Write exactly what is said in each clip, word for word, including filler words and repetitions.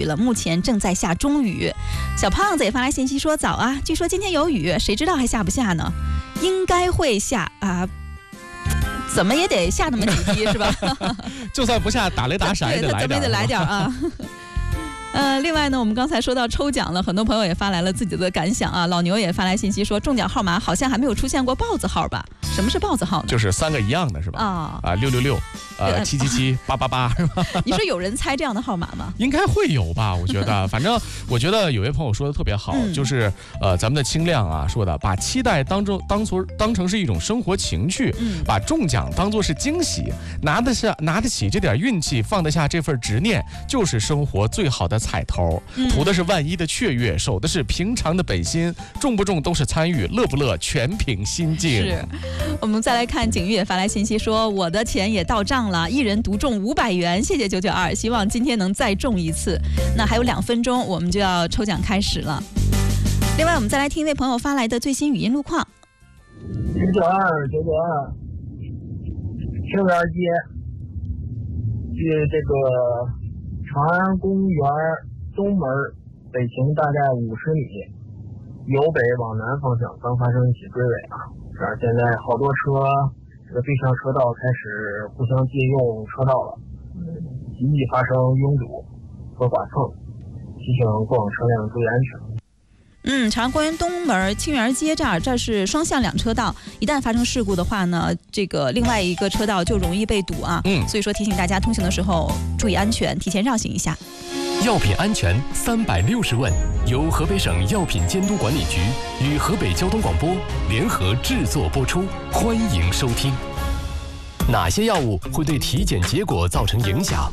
了，目前正在下中雨。小胖子也发来信息说早啊，据说今天有雨，谁知道还下不下呢？应该会下啊。怎么也得下那么几滴是吧？ 就算不下打雷打闪也得来点， 怎么也得来点啊。呃，另外呢，我们刚才说到抽奖了，很多朋友也发来了自己的感想啊。老牛也发来信息说，中奖号码好像还没有出现过豹子号吧？什么是豹子号呢？ 就是三个一样的是吧？啊啊，六六六，呃，七七七，八八八，是吧？ 你说有人猜这样的号码吗？ 应该会有吧，我觉得。反正我觉得有位朋友说的特别好，嗯、就是呃，咱们的清亮啊说的，把期待当中当做当成是一种生活情趣，嗯、把中奖当作是惊喜，拿得下拿得起这点运气，放得下这份执念，就是生活最好的彩头。嗯、图的是万一的雀跃，守的是平常的本心，中不中都是参与，乐不乐全凭心境。 是。我们再来看景玉也发来信息说，我的钱也到账了，一人独中五百元，谢谢九九二，希望今天能再中一次。那还有两分钟我们就要抽奖开始了。另外我们再来听一位朋友发来的最新语音路况。 九九二九九二清源街距这个长安公园东门北行大概五十米，由北往南方向刚发生一起追尾啊。这儿现在好多车，这个对向车道开始互相借用车道了，极易发生拥堵和剐蹭，提醒过往车辆注意安全。 嗯，长安公园东门清源街这儿，这是双向两车道，一旦发生事故的话呢，这个另外一个车道就容易被堵啊。嗯，所以说提醒大家通行的时候注意安全，提前绕行一下。 药品安全三百六十问，由河北省药品监督管理局与河北交通广播联合制作播出，欢迎收听。哪些药物会对体检结果造成影响？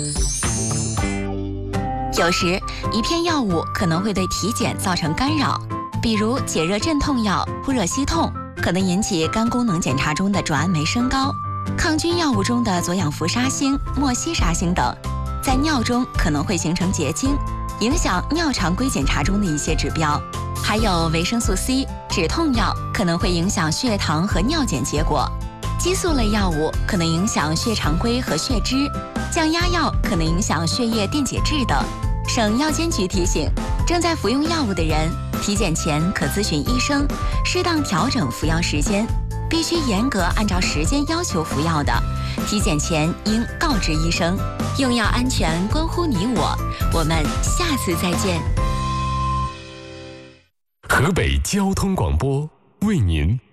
有时，一片药物可能会对体检造成干扰，比如解热镇痛药扑热息痛，可能引起肝功能检查中的转氨酶升高；抗菌药物中的左氧氟沙星、莫西沙星等，在尿中可能会形成结晶，影响尿常规检查中的一些指标。还有维生素 C、止痛药可能会影响血糖和尿检结果。激素类药物可能影响血常规和血脂，降压药可能影响血液电解质等。省药监局提醒，正在服用药物的人，体检前可咨询医生，适当调整服药时间，必须严格按照时间要求服药的，体检前应告知医生。用药安全关乎你我，我们下次再见。 河北交通广播为您